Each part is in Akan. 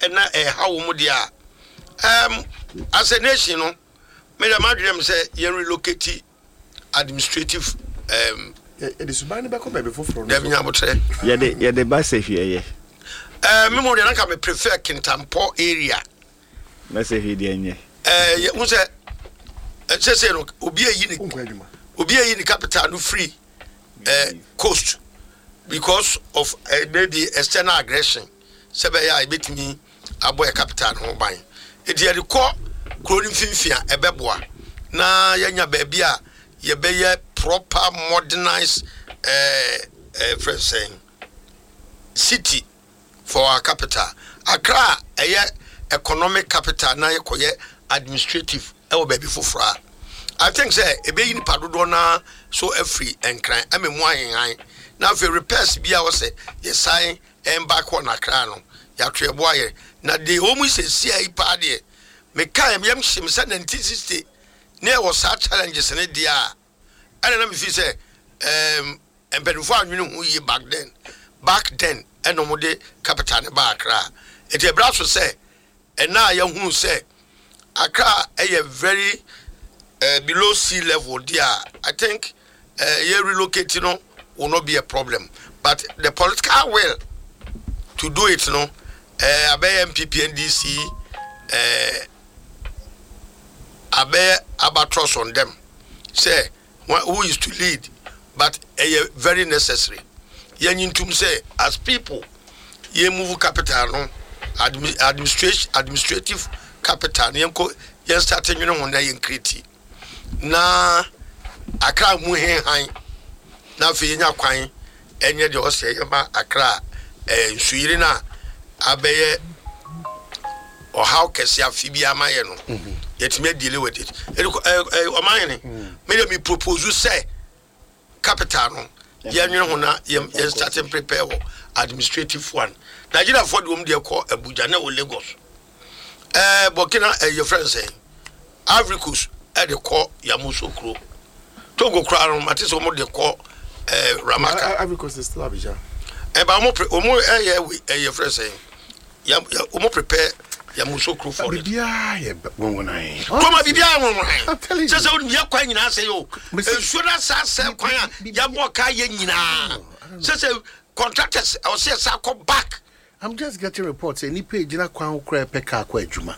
na how mu dia as a nation no me da madwem say ye relocate administrative it is bani back up before from dem nya botre ye de ba se hwie ye me mo de na ka me prefer Kintampo area na se hwie de nye ye mu say say no obi ayi ni capital no free coast because of maybe external aggression sebaya ibetimi aboy capital no ban e de recall kroni finfia ebeboa na yanya ba bia ye beye proper modernized saying city for our capital. Accra economic capital na yekoye administrative e wo baby fofra. I think say e be yin padodo na so free and cry amemu ayen na fe repairs bia wo say ye sign back on Accra no ya twebo aye na de omu se sia ipa de me kai me yam shim say 1960 na was such challenges in dia and na me fi say empedufo anwene hu ye back then eno de capital ne ba Accra it e bra so say na ya hu say Accra very below sea level there. I think relocating will not be a problem, but the political will to do it abe MPP NDC abe abatros on them say who is to lead, but very necessary. Yenyintum say as people ye move capital no administrative capital yenko yen starting you know na yen create na Accra mu han na fe nya kwan enye de ose ma Accra nsuire na abeye or how kesi afibia amaye no yet me deal with it o man me propose say capital no yenwe ho na yen starting prepare administrative one Nigeria for the de call Abuja na o Lagos Burkina your friend say Africus at the call Yamoussoukro Togo crown Matisse omo de call Ramaka Africus is still Abidjan ba omo your friend say omo prepare Yamoussoukro for bibia ye wonwonai come bibia wonwonai I'm telling you say o ye kwan nyina say o suda sa kwan ya boka ye nyina say contractors I say sa come back. I'm just getting reports say nipa ejina kwan okra peka akwa adwuma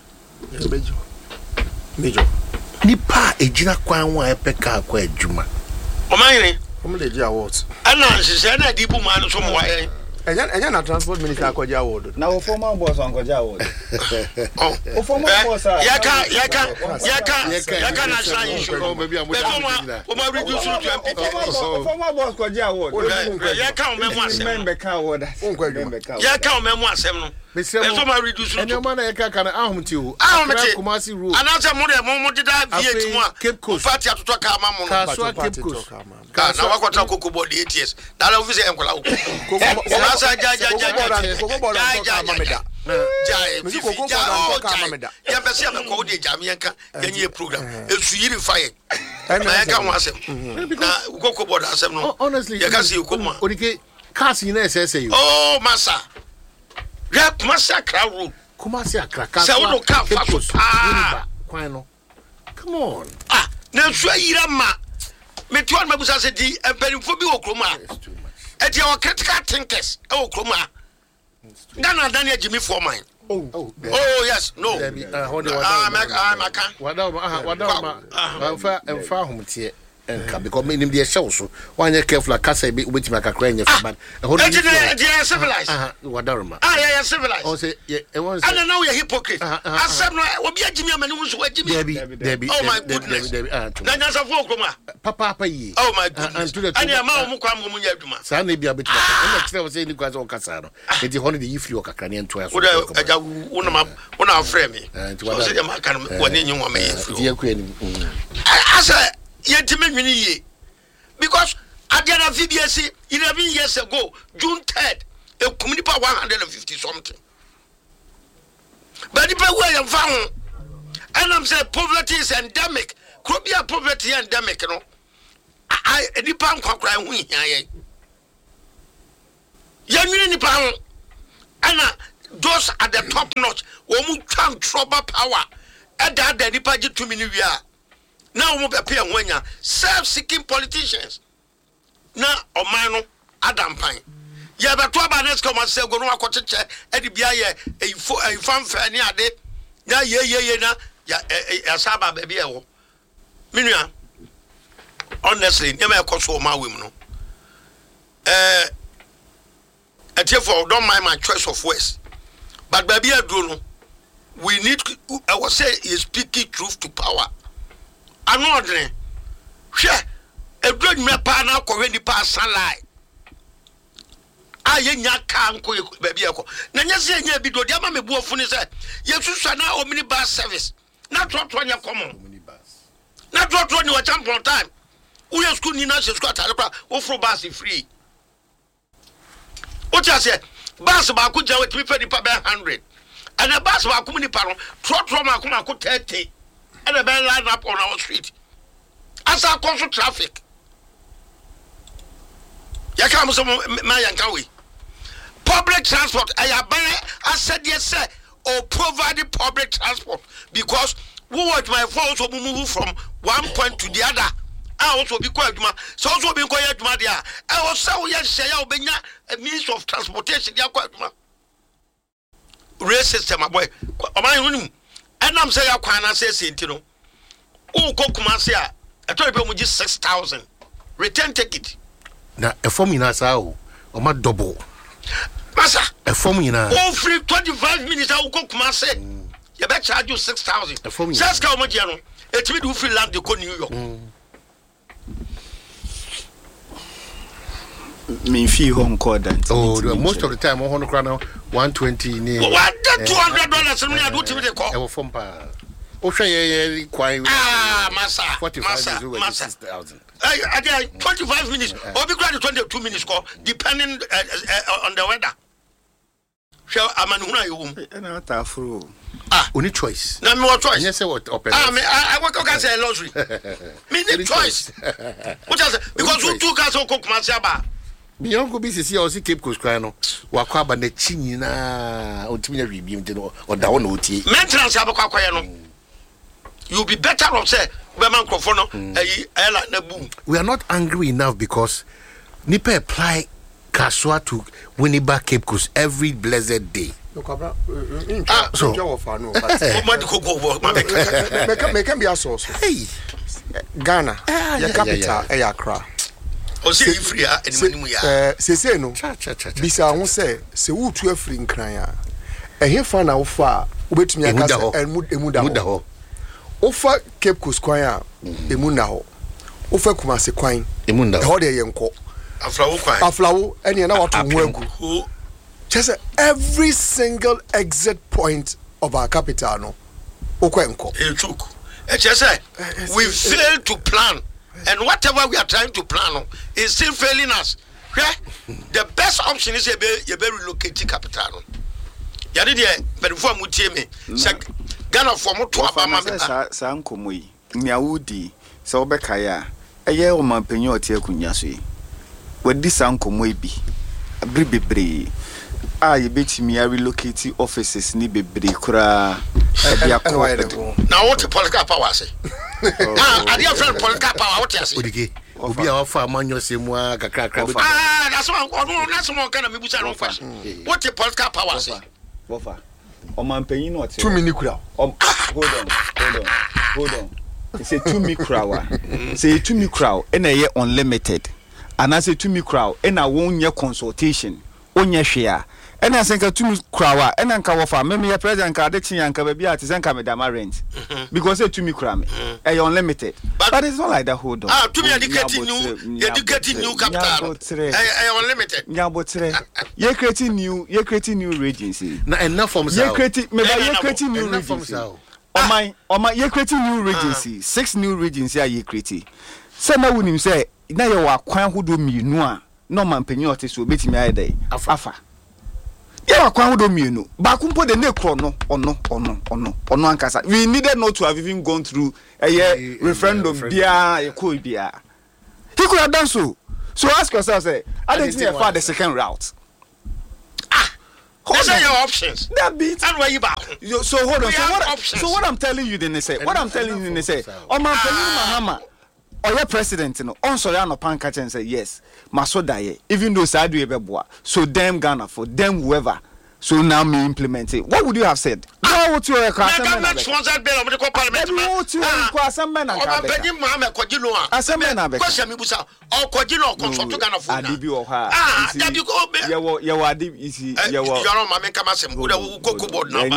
major nipa ejina kwan wa epeka akwa adwuma o man come the awards ana sise na dibu man so mo wa enya na transport minister akwaja award na wo former boss akwaja award o former boss yaka national insurance maybe I'm o ma reduce to MPP former boss akwaja award yaka o memu asem member ka award yaka o memu asem no so ma reduce to eno man yaka kana ahomti o Kumasi road anasa mo de mo dida viet mu a fati atoto ka ma mo no Cape Coast ka na wakwata kokobo de 8 years na la office enkola kokobo sa ja ya bese am ko de jam yanka yenye program esuyiri fire na yanka ho asem na kokobo da asem no honestly ya ka se okoma onike cars ni na say you oh massa rap massa crowd road Kumasi Accra say we ka fa so kwan no come on na suyira ma me tuan mabusa se di emperimfo bi okroma e dia o critical thinkers e okroma Ghana Daniel Jimmy Foreman oh yes no emfa homtie enka because me nim de show so one careful akasa be ubetima kakra nya fa ban e ho dey civilized wadarma yeah civilized o say e won say and now you hypocrite asem no obi agimi amani mu so agimi Debbie oh my goodness na nya sa fo okroma papa yi oh my goodness and ya ma mu kwa mu nya aduma sa na bia betima na kire wo say ni kwa so kasa no e di hono de yifli o kakra ne nto aso wo aja una afre me so say ma kan woni nyi wo me yifli di akwa ni asa yetime nwini ye because adiana VBS 11 years ago June 3rd a community 150 something but the people who found and I'm saying poverty is endemic could be a poverty endemic no I the pan kwakra hu hia ye ya nwini ni pan ana those at the top notch womu twan trouble power eda nipa je 2 minutes wia now womu be pay nwanya self-seeking politicians na oman no adam pan ya beto aba next come say go no akocheche edi bia ye ifamfa ni ade na ye na ya saba ba bia wo minua honestly nyama ekoso ma wem no for don't mind my choice of words but baby aduro we need I was say is speaking truth to power anodre hwe edro me pa na akọwe ni pa sanlai aye nya ka nko baby ekọ na nya se nya bi do dia ma mebu ofu ni say yesusua na omnibus service na trotro nya common omnibus na trotro ni wa champion time uye school ni na school atare pra ofro bus free what you say bus ba ku jawe timi fe ni pa 100 and the bus ba ku ni pa no trotro ma ku 30 and the line up on our street as a constant traffic ya ka mo so ma yanka we public transport I said yes sir or providing public transport because we want my phones to move from one point to the other. I also be quite so also be quiet madia. I also say ya obenya a means of transportation ya quite rail system boy. And I'm say ya kwana say sentino. O ko Kumasi a to be mu 6,000 return ticket. Na e form ina sa o ma double. Masa e form ina. O free 25 minutes I will go Kumasi. You bet charge you 6,000. Just come on no. It will do free land to go New York. Me fee home code and most of the time on crown 120 near what $200 me do to the call. I form pa. O shey kwai masa 45,000. 25 minutes or be 22 minutes call depending on the weather. Shall amanuna you na tafuru. Only choice. Na me what choice? Yes, what open. I work can say luxury. Me need choice. What is because you two guys on cook Masiaba. Me uncle be see o see Cape Coast cry no. Wa kwa ba na chi nyina otimi na review ntino o da wona otie. Maintenance abakwa kwa no. You'll be better off say be man crofo no ela na boom. We are not angry enough because nipa apply Kaswa to Winneba Cape Coast every blessed day. So make be a source. Hey, Ghana, your capital, Accra. O say free any money say no. Bisa won say who to free nkran a he fa na wo fa obetumi aka emu da ho. Ofa Cape Coast kwan a emu na ho. Ofa Kumasi kwan emu da ho de ye nko. Aflawo any na what to agu. Just every single exit point of our capital no okwenko we fail to plan and whatever we are trying to plan is still failing us. The best option is you be relocate capital no ya dey but before mutie me Ghana for mo to abama me sa nkomo yi miawudi se obeka ya eye o mampanyi otie akunya so yi wadi sa nkomo bi abribebre you bet me relocate offices ni bebre kura now what the political power say I dear friend political power what you say odike obi a wafa amanyo semua kakra that's one kind of me busa no question what the political power say wofa o mampanyi no ote 2 minutes kura hold on say 2 minutes kura say 2 minutes kura na ye unlimited and I say 2 minutes kura na won ye consultation onye hwe a ena senka tumi krawa ena nka wofa meme ya president ka addiction yanka baby ati senka me dama rent because say tumi kra me e unlimited but it's not like that. Hold on tumi educating new capital e unlimited nyabotre ye creating new regency na enough from say ye creating new regency oman ye creating new regency 6 new regency are ye creating say na wonim say na ye wa kwan hodo mienu a no man penye ote so betimi ayedai afa ya kwa hodo mienu ba kumpo de ne kro no ono ankasa we needed not to have even gone through a referendum bia e bia he could have done so ask yourself say I didn't see the second route Those are your options. That beat. And where you back? So hold on. So what I'm telling you then is say. What I'm telling you then is say. Oh man, Mahama. Or your president, you know, on Soriano Pankacha and say yes, Maso die. Even though Sadu Ebeboa, so damn Ghana for them whoever. So now me implement it. What would you have said? No, what you are government sponsored bill of the parliament. What you are some men are Mohammed Kojilo. As a man, I bet. Question me, Busa, or Kojilo consult to Ghana for Adibi or her. That you go. Yawadi is you're on my Kamasam, who cook board now.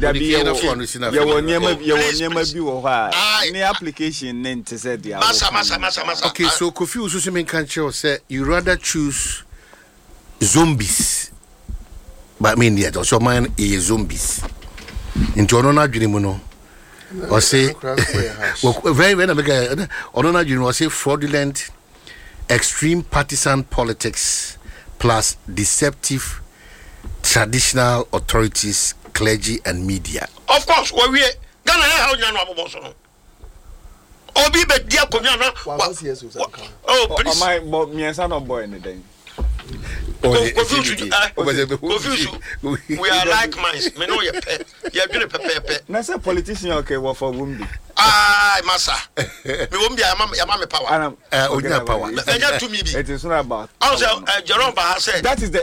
The application name to say the Massa. Okay, so Kofi Ususimin Kancho said you rather choose zombies. But I mean, yeah, also mine is zombies. In Jonona Junimuno, or say, very, very, Onona Junimuno, say fraudulent, extreme partisan politics, plus deceptive traditional authorities, clergy, and media. Of course, where we Ghana, how you know, Obi be dia Konyana. Oh, please. My son of boy anything. We are like minds. Me know your pet. You are doing a pepper. Na say politician okay what for Wumbi. Massa. Me Wumbi am power. Onya power. Enya to me be. It is not about. Also Jerome Baha said that is the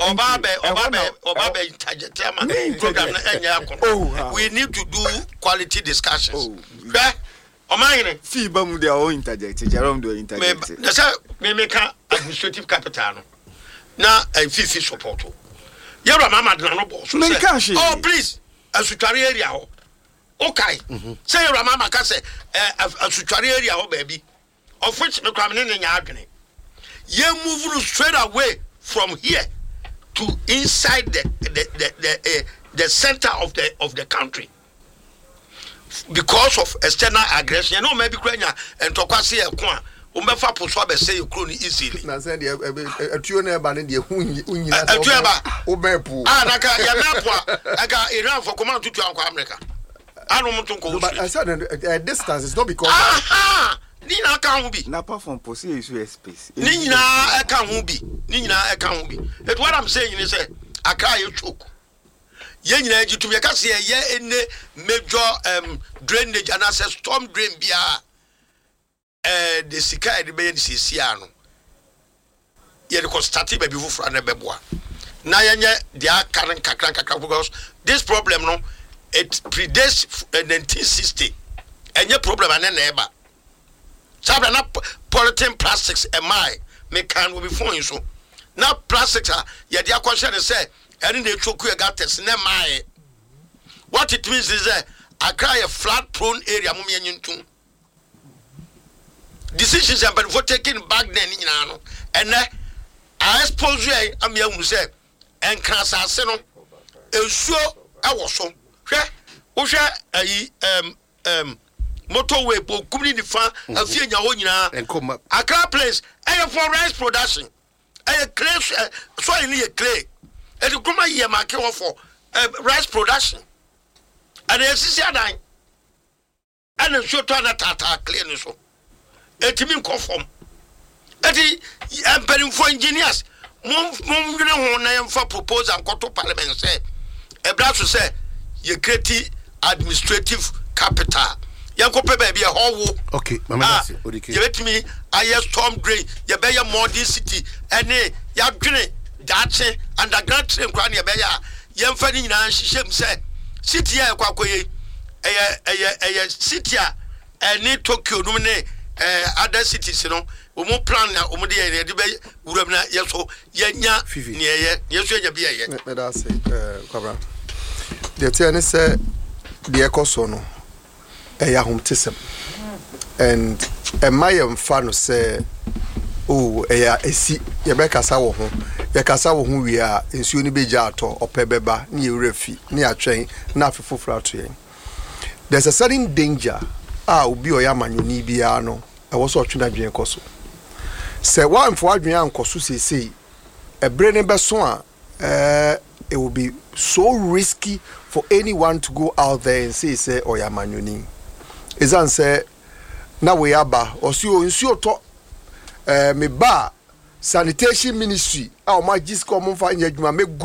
Obabe program enya. We need to do quality discussions. Omayine fi ba mu their own interject. Jerome do interject. Me say me make administrative capital no. Na fifi support yero mama de no boss say oh please asutware area ho okay say yero mama ka say asutware area ho baby of which me kwam ne nya adwene ye move straight away from here to inside the center of the country because of external aggression no maybe kwanya entokwase e ko a umbefa poso abese yekro ni easily na say de atuo na eba ne de hunyina atuo eba obepu naka ya mepo aga Iran for command to Anko America anu mutun ko but I said distance is not because ni na ka hu bi na perform posi issue space ni na e ka hu bi it what I'm saying is say aka ye choke ye nyina agitum ye ka se ye ene major drainage and access storm drain bia the sika de be nsisi ano ye de constati be fufura na beboa na yenye dia karan kakran because this problem no it predates 1960 enye problem ane na eba sabra na polythene plastics me can will be phone so na plastics ye dia question say ene na choku e gates na mai what it means is that Accra a flood prone area mum yenyuntum decisions have been taken back then and I expose you am ya say and cancer seno ensuo awoso hwe wo hwe motorway po kumni ni fa afie nya ho nyina Accra place for rice production clay soil ni clay e de kuma ye market for rice production and esisi adan and ensuo to na tata clay ni so etimi conform eti emperim for engineers mum gene ho na yemfa propose and to parliament say ebra so say ye create administrative capital yankope ba bia ho okay mama say odike ye betimi aye storm drain ye be ye modern city ene ya dwene dache underground train kwa na ye be ya yemfa ni nyina hyehyem say city ya kwakoye eye city a ene Tokyo no ne other cities no omo plan na omo de de be wuram na yeso yenya ne ye yeso nya bia ye me da say kwabra de tie ne say de ekoso no ya homtesem and mayem fa no say oh ya esi ye be kasa wo ho ye kasa wo ho wi a ensuo ni beja ato opebeba ne ye refi ne atwen na afefofra to yen there's a certain danger obi oyamanyoni bia no e wo so twena dwen koso se wa mfo adwen ankoso sesei ebre ne beso a it will be so risky for anyone to go out there and say oyamanyoni izan say na we aba osuo nsuo to me ba sanitation ministry o ma gisco mo fa nya dwuma meguno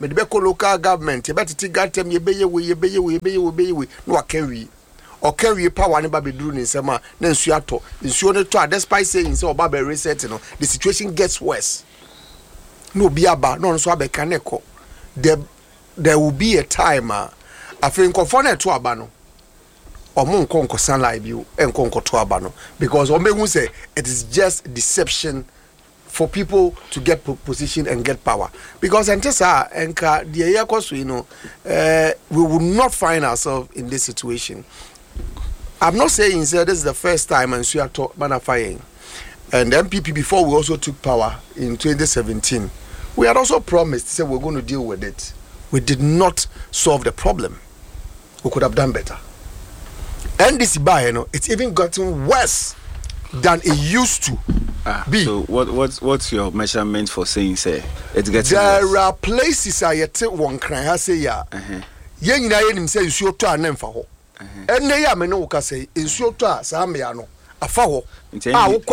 me de be ko local government e betiti gatem ye beye we no akanwi o kanwi power ne ba beduru ni nsema na nsu ato nsu ne to despite saying say oba be reset no the situation gets worse no bi aba no so abeka ne ko there will be a time afi nkofo na to aba no omo nkonko san live you enkonko to aba no because omehu say it is just deception for people to get position and get power because antisa enka the year course we will not find ourselves in this situation. I'm not saying this is the first time and we are manifying and MPP before we also took power in 2017 we had also promised to say we're going to deal with it. We did not solve the problem. We could have done better. And this it's even gotten worse than it used to be. So what's your measurement for saying say it's getting there worse? Are places I yet one cry I say ya. Yen na yen say you to anem fa ho. And ya me no ka say insuo to a sa me ya no afa ho. Hold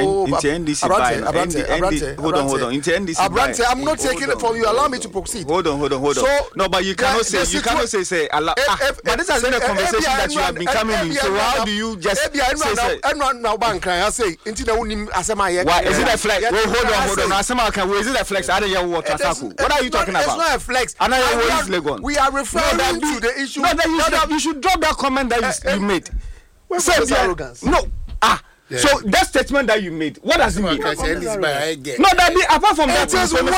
on. Abrante, I'm not taking it from you. Allow me to proceed. Hold on. So, no, but you cannot say but this has been a conversation that you have been coming in. So how do you just say now bank I say why is it a flex? Hold on. Is it a flex? What are you talking about? It's not a flex. We are referring to the issue. No, you should drop that comment that you made. What's arrogance? No. Yeah. So that statement that you made, what does it mean? No, that apart from that,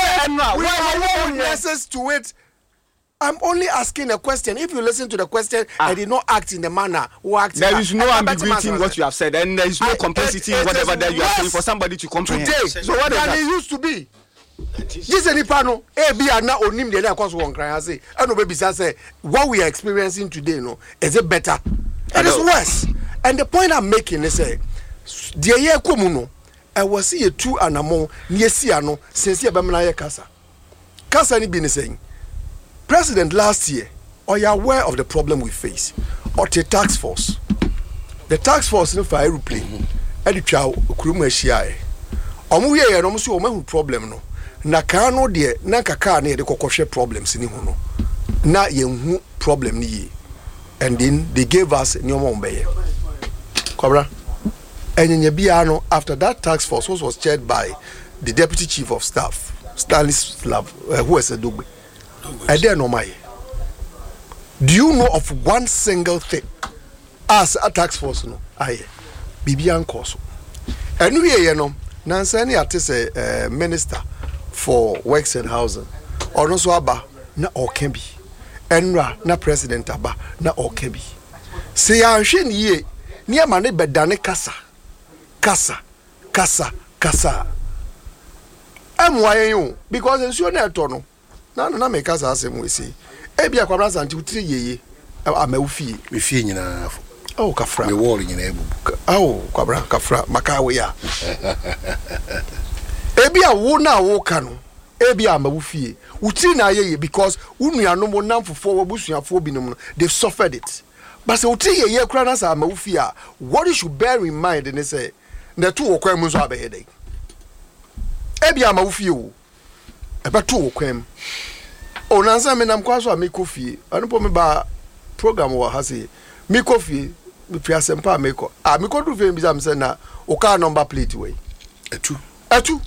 it to it. I'm only asking a question. If you listen to the question, I did not act in the manner who acted. There is no ambiguity in what you have said, and there is no complexity in whatever that you are saying for somebody to comprehend. Today, so what than it used to be. This is Nipano. Are now onim the cause one cry. I say, I know baby say what we are experiencing today. No, is it better? It is worse. And the point I'm making is say. The year komuno I was see a 2 anamo near Siano since Yabamana Kasa. Kasa ni been saying President last year, are you aware of the problem we face? Or the tax force? The tax force no fire aeroplane. Edi chow kuruma shia. Omu ye no so omahu problem no. Na ka no de na kaka na ye de kokoshe problems ni hu no. Na ye hu problem ni ye. And then they gave us nyomo mbeye. Kobra and after that task force was chaired by the deputy chief of staff, Stanley Slav, who is a Dugbe. And then do you know of one single thing as a task force? No, Bibian Koso. And we Nansani at a minister for works and housing, or no so aba na Okembi, Enra na president aba na Okembi. Say I shin ye near mane bedane Kasa. Why you? Because in sure net no. Na make us as we say. Ebi akwabra santi utiri yeye. Amaufi. Me fie nyina. Oh kafra. Me wall nyina ebu. Oh kwabra kafra makawe ya. Ebi awo na wo ka no. Ebi amaufi. Utiri na yeye because unuano mo namfofo wabusuafo binom no. They've suffered it. But say utiri yeye kra na sa amaufi a. What you should bear in mind and say the two okwa mu so abehede ebi ama wo fie wo eba two okwa o nansa me nam kwa so ameko fie anopo me ba program wo ha se meko fie me priasempa meko meko du fie bi am se na o car number plate we atu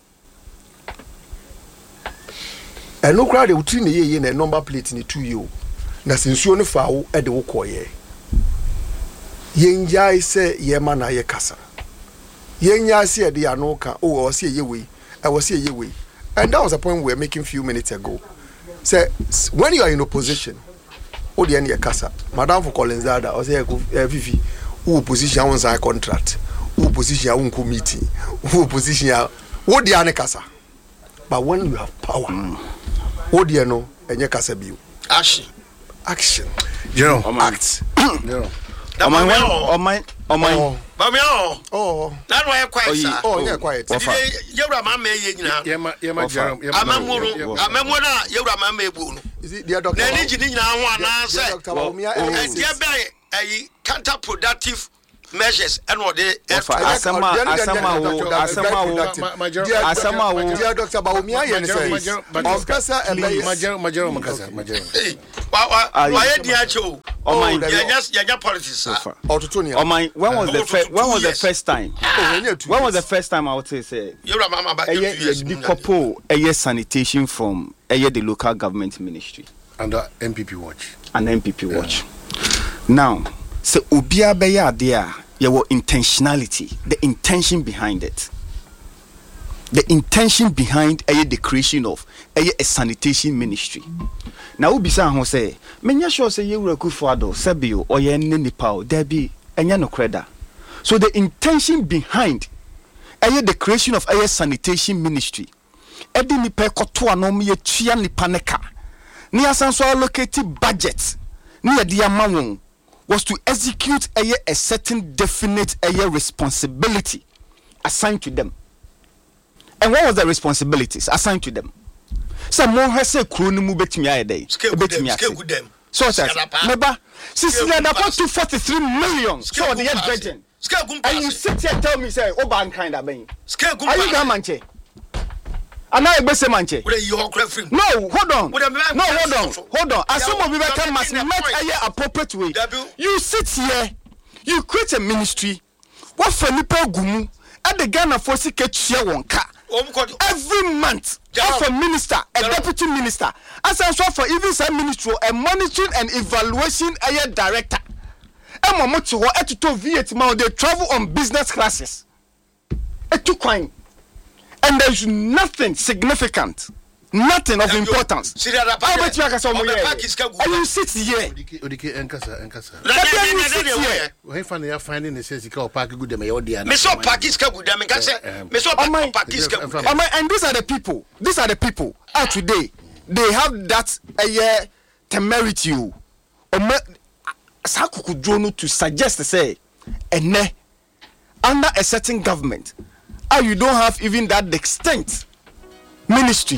eno kra de uti ne yeye na number plate ni 2 yo na sensuo ne fa wo e de wo koye yenjai se ye ma na ye kasa Yenya see the anoka, or see ye way, I was see ye way. And that was a point we were making a few minutes ago. Say, when you are in opposition, oh, the end casa, Madame for Colenzada, or say, Vivi, who position on side contract, who position on committee, who position what the anekasa. But when you have power, what do you know, and your casa be action. General, act. General. Oh my. Bamio. Oh. That way quiet. Oh, yeah, quiet. You're a man may you're a man may boon. Is it the doctor? Then now one answer. Counterproductive measures and what they asama Dr. Baumia yen say on pesa why diacho yanya politics ototonia when was the first time when was the first time I would say you remember back the couple sanitation from the local government ministry under MPP watch now so obia beya there your intentionality, the intention behind it. The intention behind the creation of a sanitation ministry. Now, Ubisa who say, Menya sure say you were Kufuado, Sebio, or ye Nipao, there be no creda. So the intention behind the creation of a sanitation ministry, Edi Nipe Kotua no me chia nipaneka. Ni asanso allocated budget, ni diamawon. Was to execute a certain definite responsibility assigned to them. And what was the responsibilities assigned to them? Some more has said, Krunimu betimi a day. So, Neba, Sicily, about 243 million. So, the virgin. And you sit here tell me, say, Oban kind of being. Are you Gamanche? And I best manche. No, hold on. Hold on. As some of you can must met a appropriate way. You sit here, you create a ministry. What Felipe Gumu at the Ghana for Sikechia Wonka. Every month, for a minister, a deputy minister, as I saw for even some ministry, a monitoring and evaluation director. And Momochi or Etuto Vietnam, they travel on business classes. Etu crime. And there's nothing significant, nothing of importance. And you sit here. And these are the people. Today, they have that temerity to suggest say, under a certain government. You don't have even that extent ministry.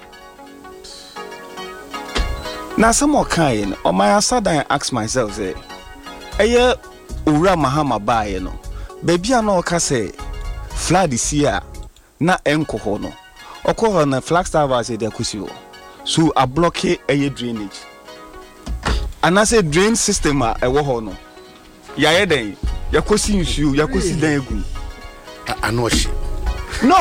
Now some more kind on my aside I ask myself say eye ura mahama ba ye no baby ana o ka say flood this year na enko ho no okọ na Flagstaff as dey akusi so a block a drainage and I say drain system a ewo ho no ya den yakosi nsu yakosi dan egu Anoshi. No,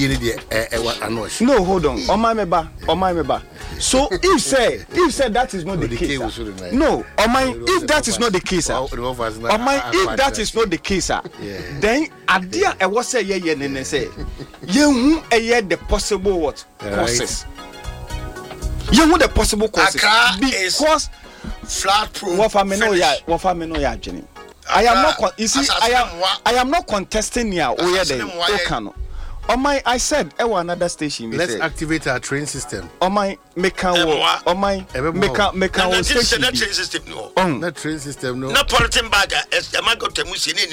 no, hold on. On my meba. So if say that is not the case. No, if that is not the case. If that is not the case, then adia I was say nene say. You the possible what causes. You the possible causes because flat proof. What for me no ya Jenny. I am not. You see, I am not contesting here. I said, another station. Let's activate our train system. Make station system. Not train system. No. Not politin bagger. As the man got to Musini.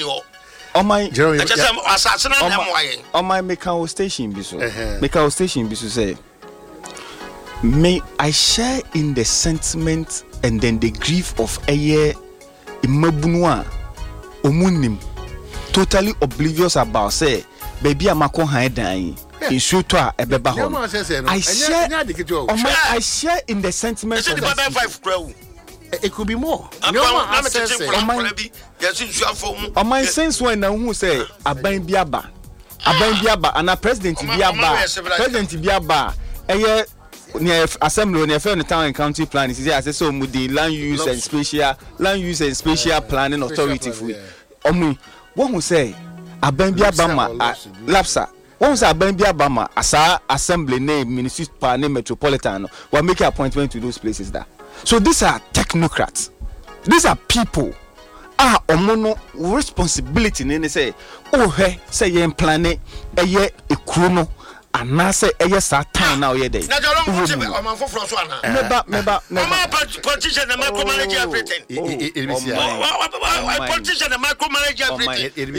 Make our station. Make our station. Say, may I share in the sentiment and then the grief of a year. Imabunwa omunim totally oblivious about say baby amako han dan issue to ebeba ho I share in the sentiment of it could be more my sense when na who say aban biaba and a president biaba near assembly near the town and county plan is here so the land use and spatial planning authority for what who say abambia bama lapsa what was abambia bama asa assembly name municipal name metropolitan will make appointment to those places there. So these are technocrats, these are people omono responsibility ne say say yen plan a ye ekruno and I say, yes, time now, yeah, day. Meba. Politician and micromanage everything. Politician and micromanage everything.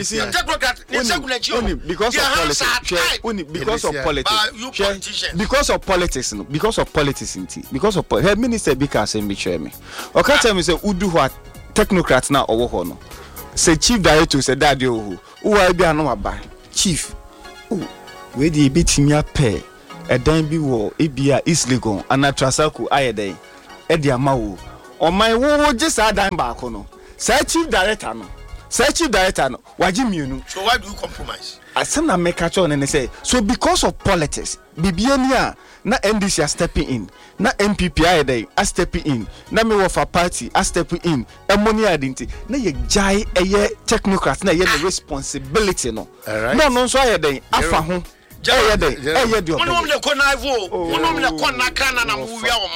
Because of politics, head minister because me. Okay, tell me say Udu what technocrats now or no. say chief director said that you who will be an over chief. Oh, where the bitimia pay a dime be war, Ebia East Legon, and a Trasaku Ayade, Edia Mau, or my war just a dime back on. Say chief director, no. Say chief director, no. Why Jim you? So why do you compromise? I send a make a and they say, so because of politics, Bibiania. Na NDC are stepping in, na MPP are stepping in, na me for party are stepping in. Money identity, na ye jai a technocrats, na ye the responsibility no. No, so I day afa ho. Jai day, do. One of the connivo, one of the conacana na movie or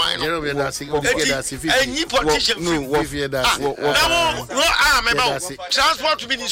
mine. Any politician, transport minister.